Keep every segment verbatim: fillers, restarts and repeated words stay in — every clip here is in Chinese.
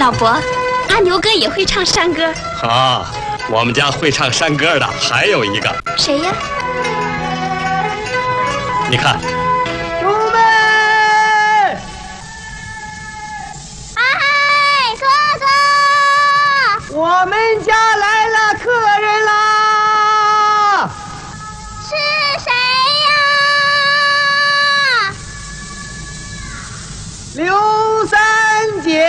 老伯，阿牛哥也会唱山歌。 啊，我们家会唱山歌的还有一个。 谁呀？ 你看。 我们家来了客人啦！ 是谁呀？ 刘三姐。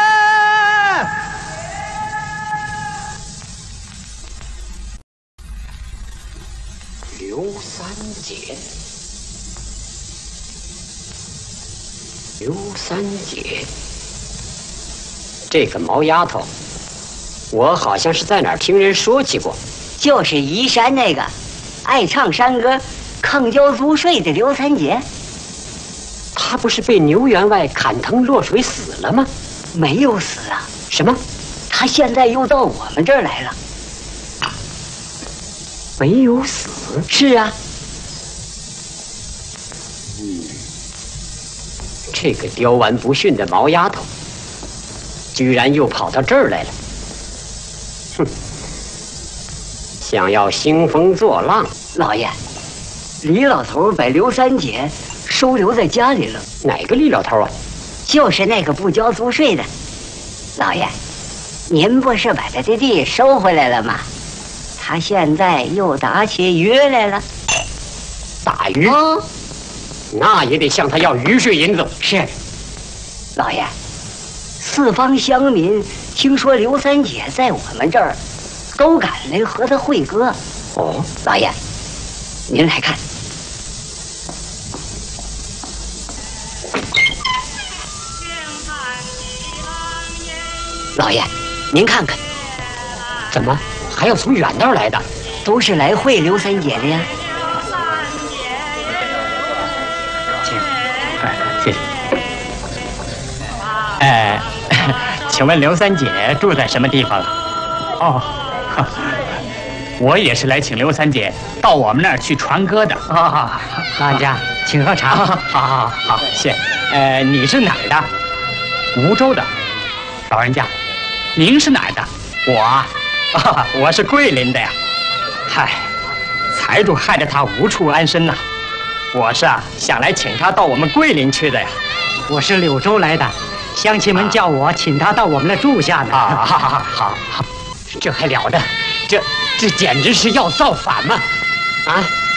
刘三姐，刘三姐，这个毛丫头。 我好像是在哪儿听人说起过， 就是宜山那个爱唱山歌、抗交租税的刘三姐。 她不是被牛员外砍藤落水死了吗？ 没有死啊！ 什么？ 她现在又到我们这儿来了。 没有死？ 是啊。 嗯，这个刁顽不驯的毛丫头，居然又跑到这儿来了。 哼，想要兴风作浪， 老爷，李老头把刘三姐收留在家里了。 哪个李老头啊？ 就是那个不交租税的。老爷，您不是把他的地收回来了吗？他现在又打起鱼来了。 打鱼？哦、那也得向他要鱼税银子。 是，老爷，四方乡民。 听说刘三姐在我们这儿，都赶来和她会歌。 哦， 老爷，您来看。老爷，您看看， 怎么还要从远道来的？ 都是来会刘三姐的呀。 请，哎，谢谢。哎。 请问刘三姐住在什么地方？哦，我也是来请刘三姐到我们那儿去传歌的。啊， 大家请喝茶。 好好好，谢。呃，你是哪儿的？梧州的。老人家，您是哪儿的？我啊，我是桂林的呀。嗨，财主害得他无处安身呐。我是啊，想来请他到我们桂林去的呀。 我是柳州来的。 乡亲们叫我请他到我们那住下呢。 啊，好好好好，这还了得？这这简直是要造反嘛！啊，